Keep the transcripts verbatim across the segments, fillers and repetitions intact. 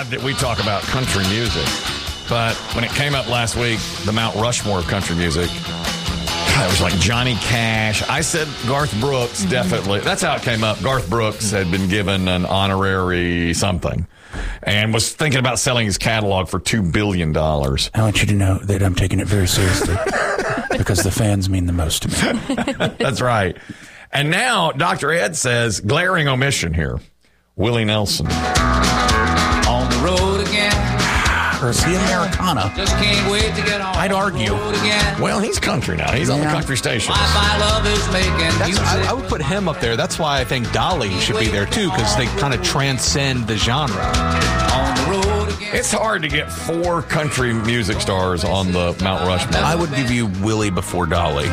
odd that we talk about country music, but when it came up last week, the Mount Rushmore of country music, God, it was like Johnny Cash. I said Garth Brooks, mm-hmm. definitely. That's how it came up. Garth Brooks had been given an honorary something and was thinking about selling his catalog for two billion dollars. I want you to know that I'm taking it very seriously because the fans mean the most to me. That's right. And now Doctor Ed says, glaring omission here, Willie Nelson. On the road again. Or is he Americana? Just can't wait to get on I'd argue. the road again. Well, he's country now. He's yeah. on the country station. My, my love is making That's, music. I, I would put him up there. That's why I think Dolly should be there, too, because they kind of transcend the genre. On the road again. It's hard to get four country music stars on the Mount Rushmore. I would give you Willie before Dolly.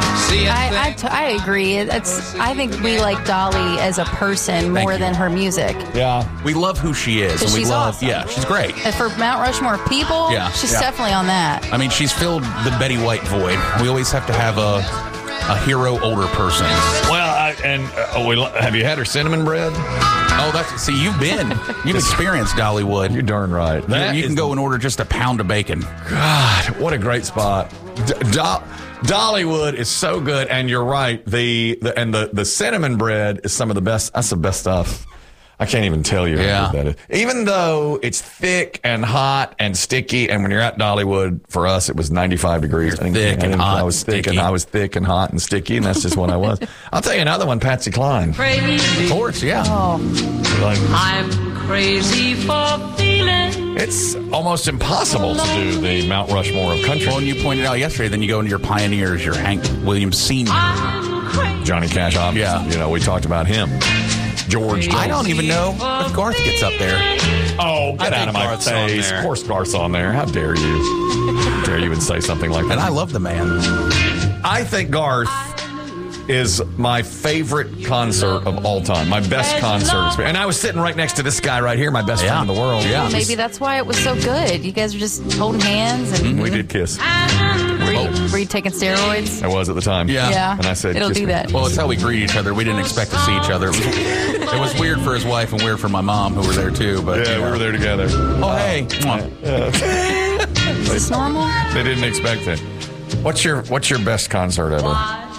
I, I, t- I agree. It's, I think we like Dolly as a person more than her music. Yeah. We love who she is. And we she's love, awesome. Yeah, she's great. And for Mount Rushmore people, Yeah. she's Yeah. definitely on that. I mean, she's filled the Betty White void. We always have to have a a hero older person. Well, I, and uh, we, have you had her cinnamon bread? Oh, that's see, you've been, you've experienced Dollywood. You're darn right. You, you can go and order just a pound of bacon. God, what a great spot. D- Do- Dollywood is so good, and you're right. The, the and the, the cinnamon bread is some of the best. That's the best stuff. I can't even tell you Yeah. how good that is. Even though it's thick and hot and sticky, and when you're at Dollywood, for us, it was ninety-five degrees. You're thick and hot I was and thick sticky. and I was thick and hot and sticky, and that's just what I was. I'll tell you another one, Patsy Cline. Of course, yeah. Oh, Like, I'm crazy for feeling. it's almost impossible to do the Mount Rushmore of country. Well, and you pointed out yesterday, then you go into your pioneers, your Hank Williams Senior I'm crazy. Johnny Cash, obviously. Yeah. You know, we talked about him. George Jones. I don't even know if Garth gets up there. Oh, get I out think of my Garth's on face. there. Of course Garth's on there. How dare you? How dare you even say something like that? And I love the man. I think Garth is my favorite concert of all time. My best concert experience. And I was sitting right next to this guy right here, my best Yeah. friend in the world. Yeah. well, maybe that's why it was so good. You guys were just holding hands and We did kiss. were, you, were you taking steroids? I was at the time. Yeah. Yeah, And I said, it'll kiss do me. that. Well, it's how we greet each other. We didn't expect to see each other. It was, it was weird for his wife and weird for my mom, who were there too. But Yeah, you know. we were there together. Oh, hey. Mwah. Is this normal? They didn't expect it. What's your What's your best concert ever?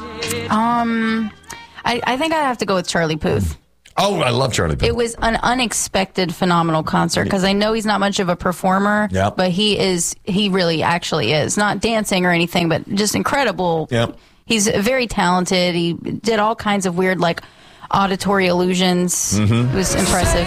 Um, I, I think I'd have to go with Charlie Puth. Oh, I love Charlie Puth. It was an unexpected, phenomenal concert because I know he's not much of a performer, Yep. but he is. He really actually is. Not dancing or anything, but just incredible. Yep. He's very talented. He did all kinds of weird, like, auditory illusions. Mm-hmm. It was impressive.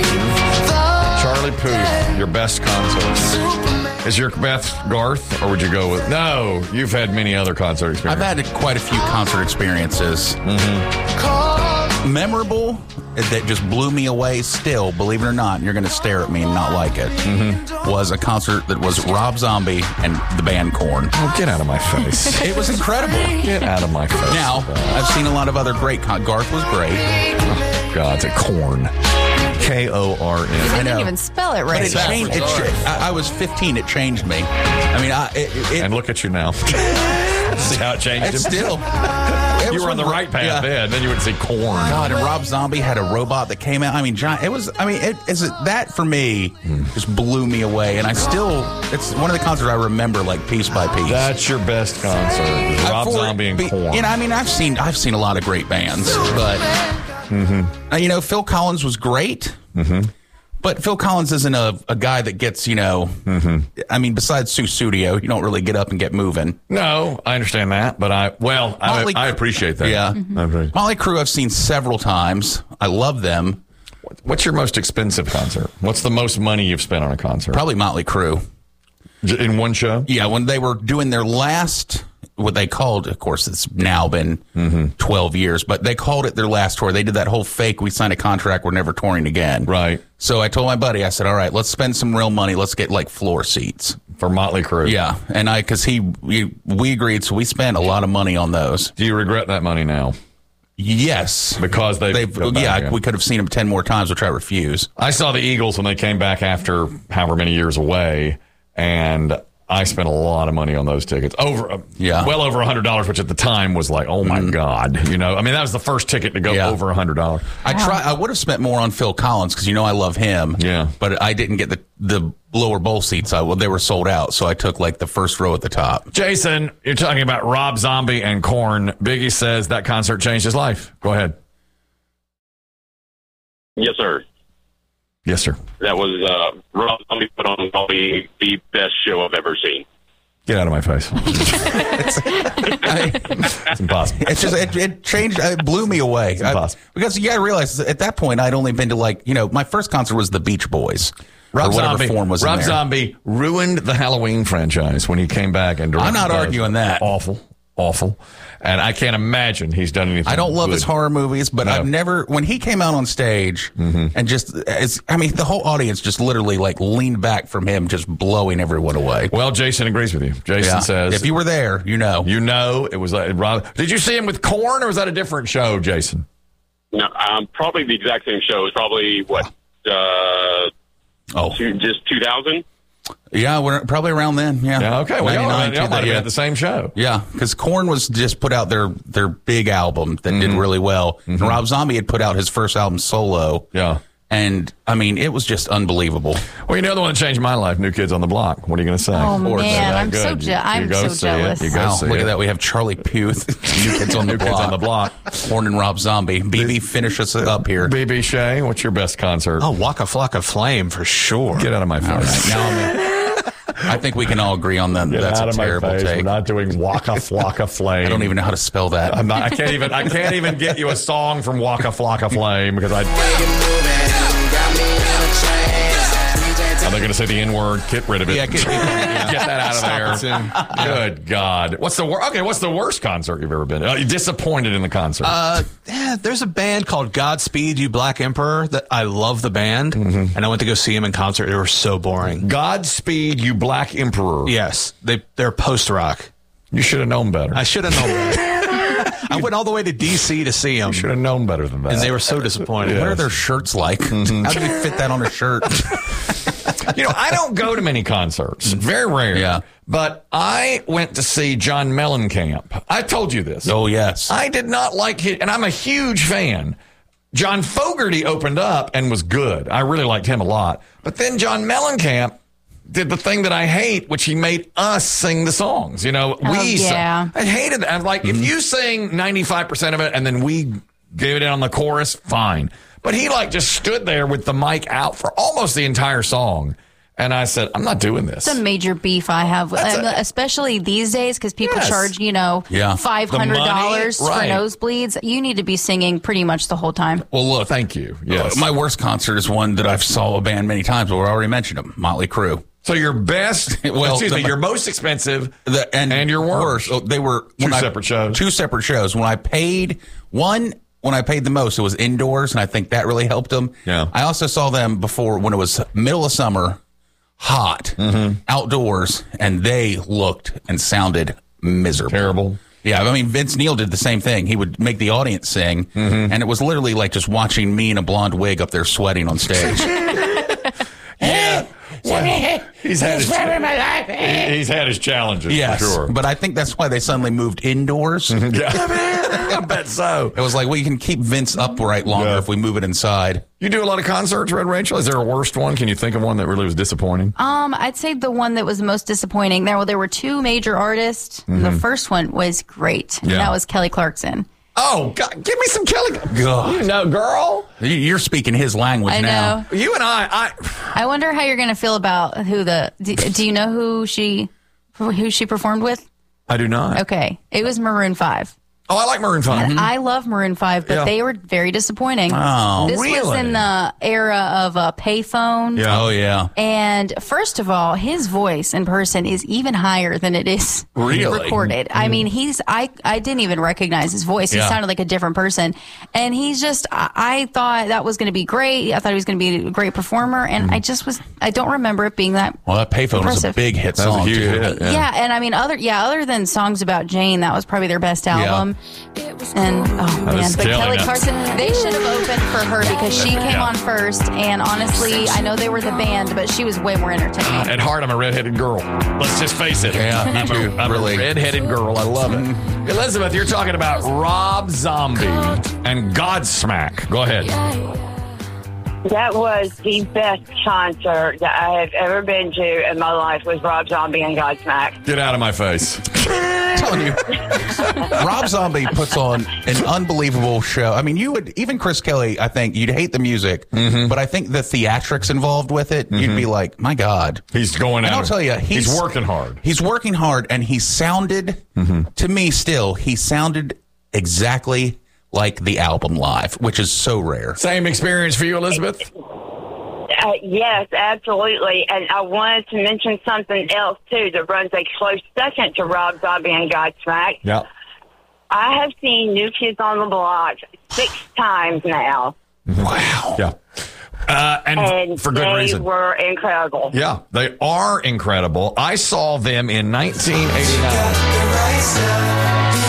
Charlie Puth, your best concert. Is your best Garth, or would you go with... No, you've had many other concert I've experiences. had quite a few concert experiences. Mm-hmm. Memorable, that just blew me away still, believe it or not, and you're going to stare at me and not like it, mm-hmm. was a concert that was Rob Zombie and the band Korn. Oh, get out of my face. It was incredible. Get out of my face. Now, I've seen a lot of other great con- Garth was great. Oh, God, it's a Korn. K O R N. They I didn't know. even spell it right. But it changed. It cha- I, I was fifteen. It changed me. I mean, I, it, it, And look at you now. See how it changed it's him? still. it You was were on the when- right path yeah. then. Then you would see Korn. God, and Rob Zombie had a robot that came out. I mean, John, it was. I mean, it is it, that for me just blew me away, and I still. It's one of the concerts I remember like piece by piece. That's your best concert. is Uh, Rob for- Zombie and be- Korn. You know, I mean, I've seen I've seen a lot of great bands, but uh, you know, Phil Collins was great. Mm-hmm. But Phil Collins isn't a, a guy that gets, you know, mm-hmm. I mean, besides Sue Studio, you don't really get up and get moving. No, I understand that, but I, well, I, Motley- I appreciate that. Yeah. I appreciate- Motley Crue I've seen several times. I love them. What's your most expensive concert? What's the most money you've spent on a concert? Probably Motley Crue. J- In one show? Yeah, when they were doing their last, what they called, of course, it's now been Mm-hmm. twelve years, but they called it their last tour. They did that whole fake, we signed a contract, we're never touring again. Right. So I told my buddy, I said, all right, let's spend some real money. Let's get like floor seats. For Motley Crue? Yeah. And I, because he, we, we agreed, so we spent a lot of money on those. Do you regret that money now? Yes. Because they've, They've, go back yeah, again. we could have seen them ten more times, which I refuse. I saw the Eagles when they came back after however many years away, and I spent a lot of money on those tickets. Over, uh, Yeah. well over one hundred dollars, which at the time was like, oh my God. You know, I mean, that was the first ticket to go Yeah. over one hundred dollars. I try. I would have spent more on Phil Collins because you know I love him. Yeah. But I didn't get the the lower bowl seats. I well, they were sold out, so I took like the first row at the top. Jason, you're talking about Rob Zombie and Korn. Biggie says that concert changed his life. Go ahead. Yes, sir. Yes, sir. That was uh, Rob Zombie put on probably the best show I've ever seen. Get out of my face. I, It's impossible. it's just it, it changed. It blew me away I, impossible. because you got to realize at that point I'd only been to like you know my first concert was the Beach Boys. Rob or whatever Zombie, form was in Rob there. Zombie ruined the Halloween franchise when he came back and directed I'm not those. arguing that. Awful, awful, and I can't imagine he's done anything. I don't love good. his horror movies, but No. I've never when he came out on stage and just it's, I mean the whole audience just literally like leaned back from him, just blowing everyone away. Well, Jason agrees with you. Jason Yeah. says if you were there, you know. you know it was like Rob. Did you see him with Korn, or was that a different show, Jason? No, um, probably the exact same show. It's probably what uh, Oh, two, just two thousand. yeah, we're probably around then. Yeah, Yeah. Okay. Well, y'all, ninety-nine, y'all might have been yeah. at the same show. Yeah, because Korn was just put out their their big album that did really well. And Rob Zombie had put out his first album solo. Yeah. And I mean, it was just unbelievable. Well, you know the one that changed my life, New Kids on the Block. What are you going to say? Oh, Of course, man, they're that I'm so good. je- You- you I'm go so see jealous. It. You go Wow, see look it. at that. We have Charlie Puth, New Kids on the New Block. Kids on the Block. Korn and Rob Zombie. B B, finish us up here. B B Shay, what's your best concert? Oh, Waka Flocka Flame for sure. Get out of my face. All right, now I'm, I think we can all agree on that. Get That's out a of my terrible face. We're take. not doing Waka Flocka Flame. I don't even know how to spell that. I'm not, I can't even. I can't even get you a song from Waka Flocka Flame because I. Are they going to say the N word? Get rid of it. Yeah, get, get, Get that out of Stop there. it soon. Good God. What's the wor- okay? What's the worst concert you've ever been to? Uh, you disappointed in the concert? Uh, yeah, there's a band called Godspeed You Black Emperor that I love the band, and I went to go see them in concert. They were so boring. Godspeed You Black Emperor. Yes, they they're post rock. You should have known better. I should have known that. I went all the way to D C to see them, should have known better than that. and they were so disappointed. What are their shirts like? How did you fit that on a shirt? You know, I don't go to many concerts. Very rare. Yeah. But I went to see John Mellencamp. I told you this. Oh, yes. I did not like it, and I'm a huge fan. John Fogerty opened up and was good. I really liked him a lot. But then John Mellencamp did the thing that I hate, which he made us sing the songs. You know, Oh, we sung- yeah. I hated that. I'm like, if you sing ninety-five percent of it and then we gave it in on the chorus, fine. But he like just stood there with the mic out for almost the entire song. And I said, I'm not doing this. It's a major beef I have, That's um, a- especially these days because people Yes. charge, you know, Yeah. five hundred dollars The money, right. for nosebleeds. You need to be singing pretty much the whole time. Well, look. Thank you. Yes. Uh, my worst concert is one that I've saw a band many times, but we already mentioned them, Motley Crue. So your best, Well, excuse the- me, your most expensive The, and, and your worst. Oh, they were Two when I- separate shows. Two separate shows. When I paid one, when I paid the most, it was indoors, and I think that really helped them. Yeah. I also saw them before when it was middle of summer, hot, Mm-hmm. outdoors, and they looked and sounded miserable. Terrible. Yeah, I mean, Vince Neil did the same thing. He would make the audience sing, Mm-hmm. and it was literally like just watching me in a blonde wig up there sweating on stage. Yeah. Well, he's had his, he's had his challenges Yes, for sure. but I think that's why they suddenly moved indoors. Yeah. I bet so. It was like, well, you can keep Vince upright longer Yeah. if we move it inside. You do a lot of concerts, Red Rachel. Is there a worst one? Can you think of one that really was disappointing? Um, I'd say the one that was the most disappointing. There, well, there were two major artists. The first one was great. And Yeah. that was Kelly Clarkson. Oh, God, give me some Kelly. God. You know, girl. You- You're speaking his language I now. know. You and I, I. I wonder how you're going to feel about who the. Do, do you know who she, who she performed with? I do not. Okay, it was Maroon Five. Oh, I like Maroon five. I love Maroon five, but Yeah. they were very disappointing. Oh, this was really? in the era of a payphone. Yeah. Oh, yeah. And first of all, his voice in person is even higher than it is Really? recorded. I mean, he's I I didn't even recognize his voice. He Yeah. sounded like a different person. And he's just I, I thought that was going to be great. I thought he was going to be a great performer, and I just was I don't remember it being that. Well, that payphone was a Impressive. big hit That was a song, huge too. hit. Yeah. and I mean, other yeah, other than songs about Jane, that was probably their best album. Um, and oh man, is but killing Kelly it. Clarkson, they should have opened for her because she came Yeah. on first. And honestly, I know they were the band, but she was way more entertaining. At heart, I'm a redheaded girl. Let's just face it. Yeah, me I'm, too, a, I'm really. a redheaded girl. I love it. Elizabeth, you're talking about Rob Zombie and Godsmack. Go ahead. That was the best concert that I have ever been to in my life was Rob Zombie and Godsmack. Get out of my face. I'm telling you, Rob Zombie puts on an unbelievable show. I mean, you would, even Chris Kelly, I think you'd hate the music, Mm-hmm. but I think the theatrics involved with it, you'd be like, my God. He's going out. And I'll tell you, he's, he's working hard. He's working hard, and he sounded, to me still, he sounded exactly like the album live, which is so rare. Same experience for you, Elizabeth? Uh, yes, absolutely. And I wanted to mention something else, too, that runs a close second to Rob Zombie and Godsmack. Yeah. I have seen New Kids on the Block six times now, Wow. Yeah. Uh, and, and for good they reason. were incredible. Yeah, they are incredible. I saw them in nineteen eighty-nine.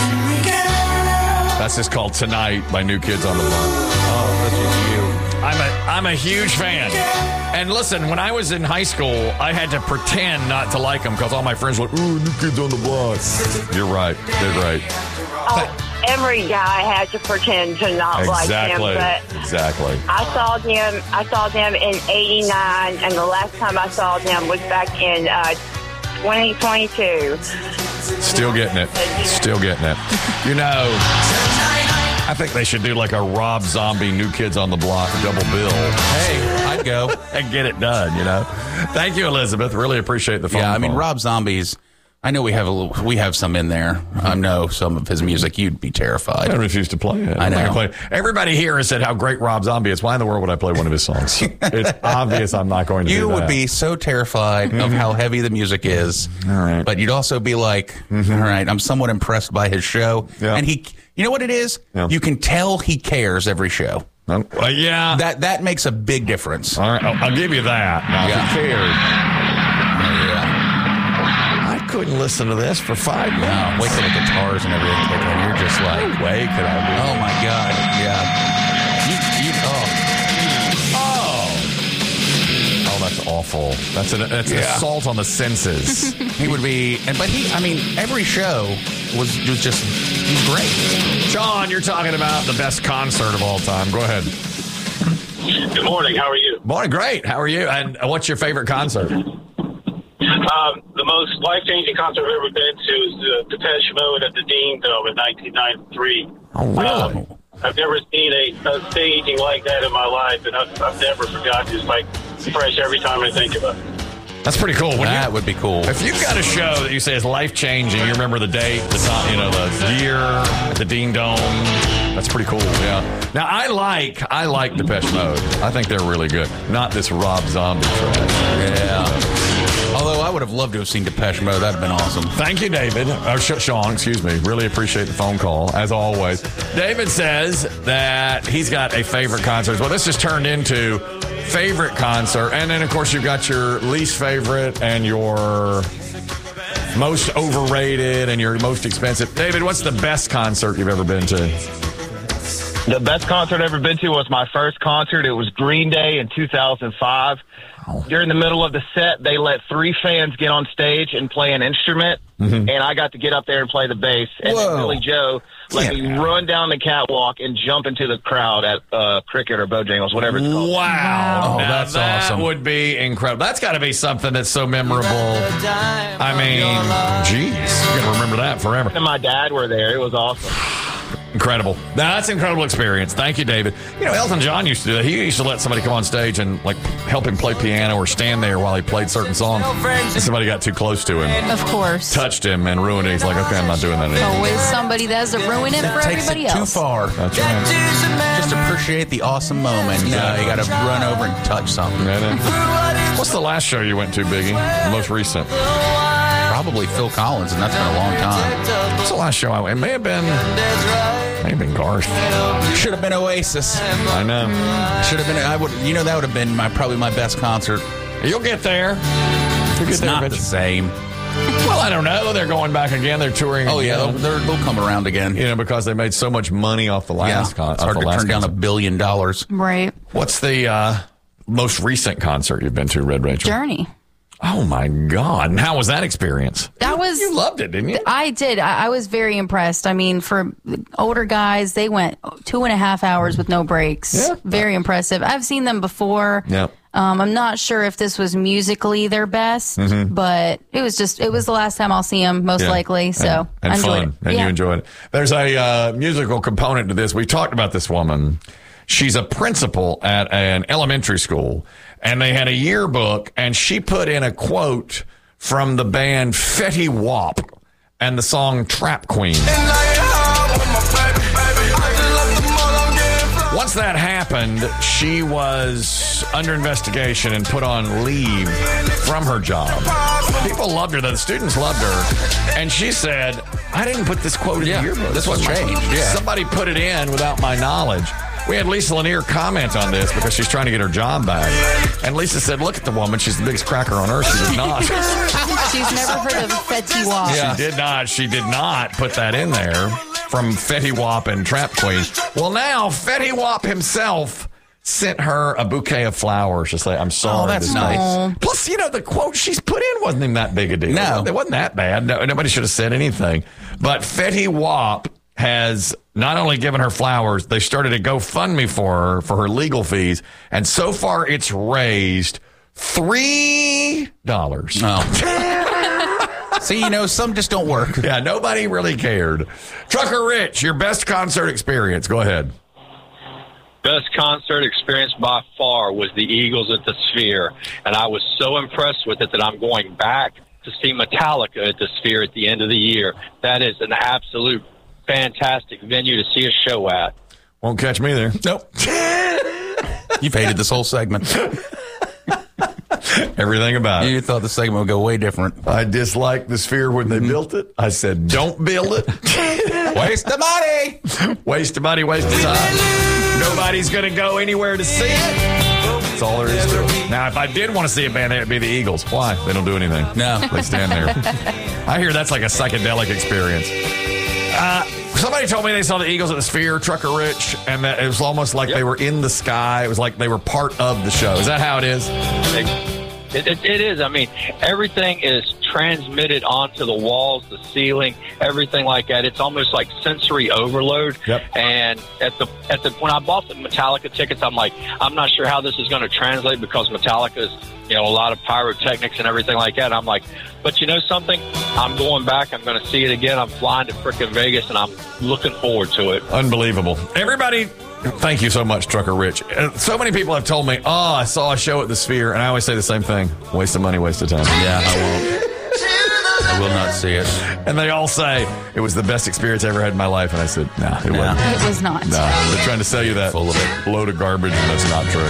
That's just called Tonight by New Kids on the Block. Oh, this was you. I'm a I'm a huge fan. And listen, when I was in high school, I had to pretend not to like them because all my friends were like, "Ooh, New Kids on the Block." You're right. They're right. Oh, every guy had to pretend to not Exactly. like him, but Exactly. I saw them. I saw them in eighty-nine, and the last time I saw them was back in uh, twenty twenty-two. Still getting it. Still getting it. You know, I think they should do like a Rob Zombie New Kids on the Block double bill. Hey, I'd go. And get it done, you know. Thank you, Elizabeth. Really appreciate the phone Yeah, I mean, call. Rob Zombie's, I know we have a little, we have some in there. I know some of his music. You'd be terrified. I refuse to play it. I know. I'm not gonna play it. Everybody here has said how great Rob Zombie is. Why in the world would I play one of his songs? It's obvious I'm not going to You do that. would be so terrified of how heavy the music is. All right. But you'd also be like, all right, I'm somewhat impressed by his show. Yeah. And he, you know what it is? Yeah. You can tell he cares every show. Um, uh, yeah. That that makes a big difference. All right, I'll, I'll give you that. Now, Yeah. if you cared, Yeah. I couldn't listen to this for five No, minutes. wait till the guitars and everything kick in. You're just like, way could I do? oh my God. Yeah. You, you, oh. Oh. Oh, that's awful. That's an that's an Yeah. assault on the senses. He would be, and but he, I mean, every show was, was just, he was great. John, you're talking about the best concert of all time. Go ahead. Good morning. How are you? Boy, great. How are you? And what's your favorite concert? Um, the most life-changing concert I've ever been to is the Depeche Mode at the Dean Dome in nineteen ninety-three. Oh, really? Um, I've never seen a, a staging like that in my life, and I've, I've never forgotten. It's like fresh every time I think about it. That's pretty cool. When That you, would be cool. if you've got a show that you say is life changing, you remember the date, the time, you know, the year, the Dean Dome. That's pretty cool. Yeah. Now I like I like Depeche Mode. I think they're really good. Not this Rob Zombie trash. Yeah. Although I would have loved to have seen Depeche Mode. That'd have been awesome. Thank you, David. Or Sh- Sean, excuse me. Really appreciate the phone call, as always. David says that he's got a favorite concert. Well, this just turned into favorite concert. And then, of course, you've got your least favorite and your most overrated and your most expensive. David, what's the best concert you've ever been to? The best concert I've ever been to was my first concert. It was Green Day in two thousand five. During the middle of the set, they let three fans get on stage and play an instrument, Mm-hmm. and I got to get up there and play the bass. And then Whoa. Billy Joe let Yeah. me run down the catwalk and jump into the crowd at uh, Cricket or Bojangles, whatever it's called. Wow. Oh, Now, that's that awesome. would be incredible. That's got to be something that's so memorable. I mean, geez, you're going to remember that forever. And my dad were there. It was awesome. Incredible. That's an incredible experience. Thank you, David. You know, Elton John used to do that. He used to let somebody come on stage and like help him play piano or stand there while he played certain songs. And somebody got too close to him, Of course. touched him, and ruined it. He's like, okay, I'm not doing that anymore. Always somebody that has to ruin it for Takes everybody it too else. far. That's right. Just appreciate the awesome moment. No, you got to run over and touch something. What's the last show you went to, Biggie? The most recent. Probably Phil Collins, and that's been a long time. What's the last show I went? It may have been, may have been Garth. Should have been Oasis. I know. Should have been. I would. You know, that would have been my probably my best concert. You'll get there. You'll get It's there not the eventually. same. Well, I don't know. They're going back again. They're touring. Oh, yeah, again. they'll, they'll come around again. You know, because they made so much money off the last Yeah, con- it's off hard the to last turn down a concert. billion dollars. Right. What's the uh, most recent concert you've been to, Red Rachel? Journey. Oh, my God. And how was that experience? That was. You loved it, didn't you? I did. I, I was very impressed. I mean, for older guys, they went two and a half hours with no breaks. Yeah. Very impressive. I've seen them before. Yep. Um, I'm not sure if this was musically their best, but it was just, it was the last time I'll see them, most Yeah. likely. So and, and I enjoyed fun. it. And Yeah. you enjoyed it. There's a uh, musical component to this. We talked about this woman. She's a principal at an elementary school, and they had a yearbook, and she put in a quote from the band Fetty Wap and the song Trap Queen. Once that happened, she was under investigation and put on leave from her job. People loved her, though. The students loved her. And she said, I didn't put this quote in Yeah, the yearbook. this was changed, yeah. Somebody put it in without my knowledge. We had Lisa Lanier comment on this because she's trying to get her job back. And Lisa said, look at the woman. She's the biggest cracker on earth. She did not. She's never heard of Fetty Wap. She did not. She did not put that in there from Fetty Wap and Trap Queen. Well, now Fetty Wap himself sent her a bouquet of flowers to say, I'm sorry. Oh, that's this nice. night. Plus, you know, the quote she's put in wasn't even that big a deal. No. It wasn't that bad. No, nobody should have said anything. But Fetty Wap has not only given her flowers, they started a GoFundMe for her for her legal fees. And so far, it's raised three dollars. Oh. See, you know, some just don't work. Yeah, nobody really cared. Trucker Rich, your best concert experience. Go ahead. Best concert experience by far was the Eagles at the Sphere, and I was so impressed with it that I'm going back to see Metallica at the Sphere at the end of the year. That is an absolute fantastic venue to see a show at. Won't catch me there. Nope. You've hated this whole segment. Everything about it. You thought the segment would go way different. I disliked the Sphere when they built it. I said, don't build it. Waste of money. Waste of money, waste of time. Nobody's going to go anywhere to see it. That's all there is to it. Now, if I did want to see a band, it'd be the Eagles. Why? They don't do anything. No. They stand there. I hear that's like a psychedelic experience. Uh, somebody told me they saw the Eagles at the Sphere, Trucker Rich, and that it was almost like Yep. they were in the sky. It was like they were part of the show. Is that how it is? It, it, it is. I mean, everything is transmitted onto the walls, the ceiling, everything like that. It's almost like sensory overload. Yep. And at the at the when I bought the Metallica tickets, I'm like, I'm not sure how this is going to translate because Metallica is, you know, a lot of pyrotechnics and everything like that. I'm like, but you know something? I'm going back. I'm going to see it again. I'm flying to frickin' Vegas, and I'm looking forward to it. Unbelievable. Everybody, thank you so much, Trucker Rich. Uh, So many people have told me, oh, I saw a show at the Sphere, and I always say the same thing. Waste of money, waste of time. Yeah, I won't. I will not see it. And they all say, it was the best experience I ever had in my life. And I said, nah, it Nah. wasn't. It was not. No, they're trying to sell you that Full of it. load of garbage, and that's not true.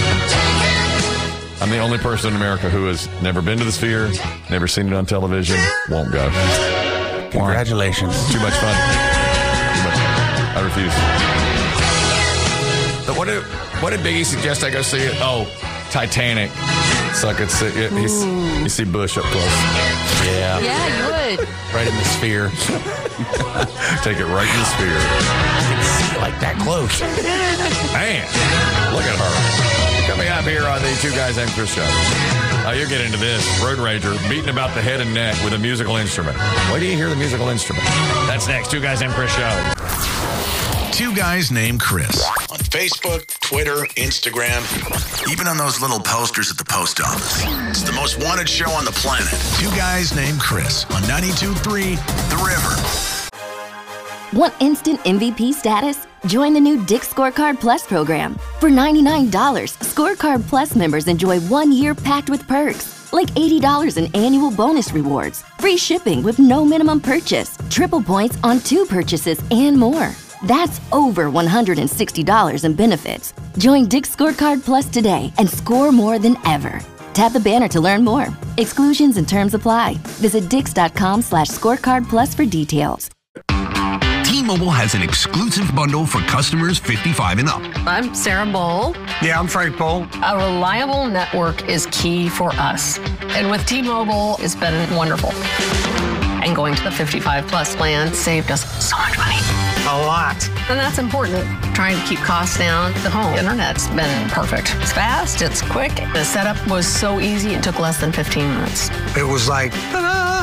I'm the only person in America who has never been to the Sphere, never seen it on television, won't go. Congratulations. Too much fun. Too much fun. I refuse. But what did, what did Biggie suggest I go see it? Oh, Titanic. So I could see it. You, see- you see Bush up close. Yeah. Yeah, you would. Right in the sphere. Take it right in the Sphere. See it like that close. Man, look at her. Coming up here on the Two Guys Named Chris show. Oh, you'll get into this. Road Rager beating about the head and neck with a musical instrument. Wait till you hear the musical instrument. That's next. Two Guys Named Chris show. Two Guys Named Chris. On Facebook, Twitter, Instagram, even on those little posters at the post office. It's the most wanted show on the planet. Two Guys Named Chris on ninety-two point three The River. Want instant M V P status? Join the new Dick's Scorecard Plus program. For ninety-nine dollars, Scorecard Plus members enjoy one year packed with perks, like eighty dollars in annual bonus rewards, free shipping with no minimum purchase, triple points on two purchases, and more. That's over one hundred sixty dollars in benefits. Join Dick's Scorecard Plus today and score more than ever. Tap the banner to learn more. Exclusions and terms apply. Visit dix.com slash scorecard plus for details. Team T-Mobile has an exclusive bundle for customers fifty-five and up. I'm Sarah Bowl. Yeah, I'm Frank Bowl. A reliable network is key for us. And with T-Mobile, it's been wonderful. And going to the fifty-five plus plan saved us so much money. A lot. And that's important. Trying to keep costs down. The home internet's been perfect. It's fast, it's quick. The setup was so easy, it took less than fifteen minutes. It was like, ta-da!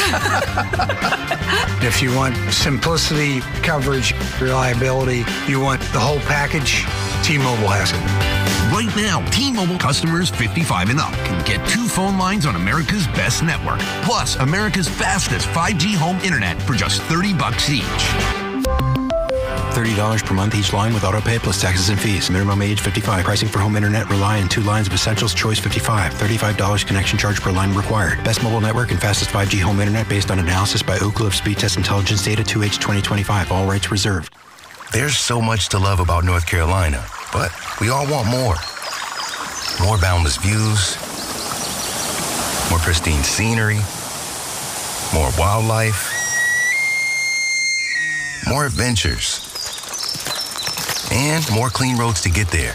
If you want simplicity, coverage, reliability, you want the whole package, T-Mobile has it. Right now, T-Mobile customers fifty-five and up can get two phone lines on America's best network, plus America's fastest five G home internet for just thirty bucks each. thirty dollars per month each line with autopay plus taxes and fees. Minimum age fifty-five. Pricing for home internet rely on two lines of Essentials Choice fifty-five. thirty-five dollars connection charge per line required. Best mobile network and fastest five G home internet based on analysis by Oak Cliff Speed Test Intelligence Data two H twenty twenty-five. All rights reserved. There's so much to love about North Carolina, but we all want more. More boundless views, more pristine scenery, more wildlife, more adventures, and more clean roads to get there.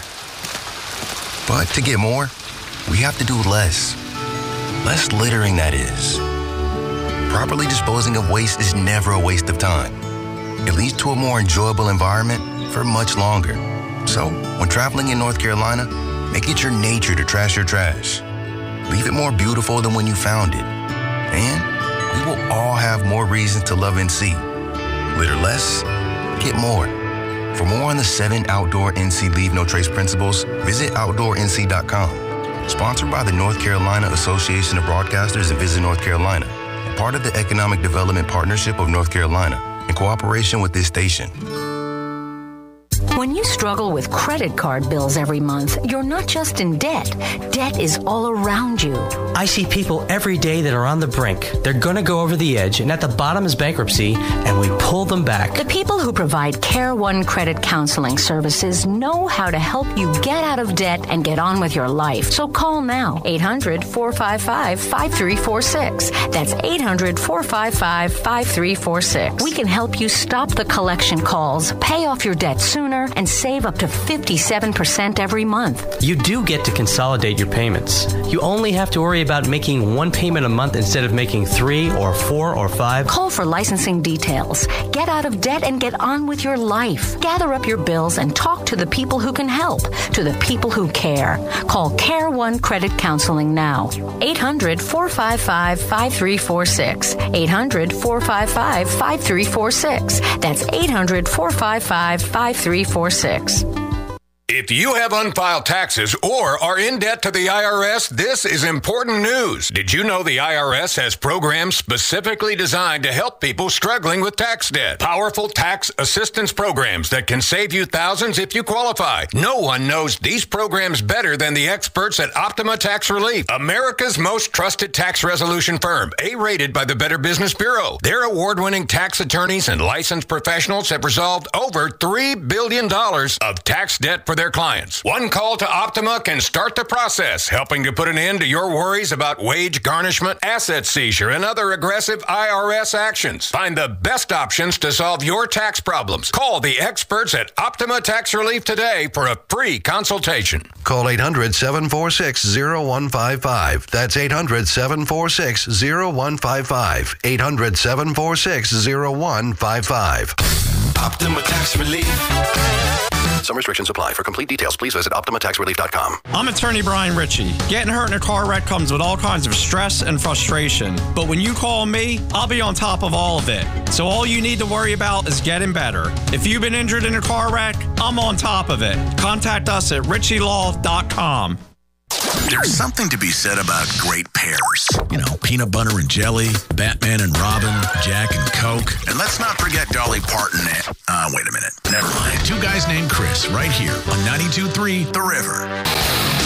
But to get more, we have to do less. Less littering, that is. Properly disposing of waste is never a waste of time. It leads to a more enjoyable environment for much longer. So, when traveling in North Carolina, make it your nature to trash your trash. Leave it more beautiful than when you found it. And we will all have more reasons to love N C. Litter less, get more. For more on the seven outdoor N C Leave No Trace principles, visit outdoor N C dot com. Sponsored by the North Carolina Association of Broadcasters and Visit North Carolina, and part of the Economic Development Partnership of North Carolina, in cooperation with this station. When you struggle with credit card bills every month, you're not just in debt. Debt is all around you. I see people every day that are on the brink. They're going to go over the edge, and at the bottom is bankruptcy, and we pull them back. The people who provide Care One Credit Counseling Services know how to help you get out of debt and get on with your life. So call now, eight hundred, four five five, five three four six. That's eight hundred, four five five, five three four six. We can help you stop the collection calls, pay off your debt sooner, and save up to fifty-seven percent every month. You do get to consolidate your payments. You only have to worry about making one payment a month instead of making three or four or five. Call for licensing details. Get out of debt and get on with your life. Gather up your bills and talk to the people who can help, to the people who care. Call Care One Credit Counseling now. eight hundred, four five five, five three four six. eight hundred, four five five, five three four six. That's eight hundred, four five five, five three four six. If you have unfiled taxes or are in debt to the I R S, this is important news. Did you know the I R S has programs specifically designed to help people struggling with tax debt? Powerful tax assistance programs that can save you thousands if you qualify. No one knows these programs better than the experts at Optima Tax Relief, America's most trusted tax resolution firm, A-rated by the Better Business Bureau. Their award-winning tax attorneys and licensed professionals have resolved over three billion dollars of tax debt for their clients. One call to Optima can start the process, helping to put an end to your worries about wage garnishment, asset seizure, and other aggressive I R S actions. Find the best options to solve your tax problems. Call the experts at Optima Tax Relief today for a free consultation. Call eight hundred, seven four six, zero one five five. That's eight hundred, seven four six, zero one five five. eight hundred, seven four six, zero one five five. Optima Tax Relief. Some restrictions apply. For complete details, please visit Optima Tax Relief dot com. I'm attorney Brian Ritchie. Getting hurt in a car wreck comes with all kinds of stress and frustration. But when you call me, I'll be on top of all of it. So all you need to worry about is getting better. If you've been injured in a car wreck, I'm on top of it. Contact us at ritchie law dot com. There's something to be said about great pairs. You know, peanut butter and jelly, Batman and Robin, Jack and Coke. And let's not forget Dolly Parton and... Uh, wait a minute. Never mind. Two Guys Named Chris, right here on ninety-two point three The River.